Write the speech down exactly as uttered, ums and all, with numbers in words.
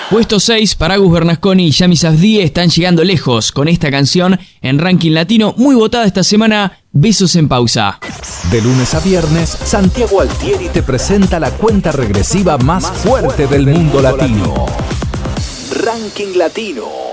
Puesto seis para Agus Bernasconi y Yami Safdie están llegando lejos con esta canción en ranking latino, muy votada esta semana, Besos en Pausa. De lunes a viernes, Santiago Altieri te presenta la cuenta regresiva más fuerte del mundo latino. Ranking Latino.